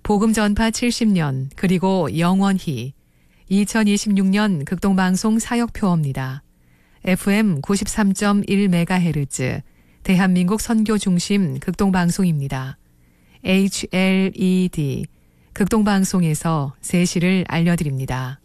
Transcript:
복음 전파 70년 그리고 영원히 2026년 극동방송 사역표어입니다. FM 93.1MHz 대한민국 선교 중심 극동방송입니다. HLED 극동방송에서 세시를 알려드립니다.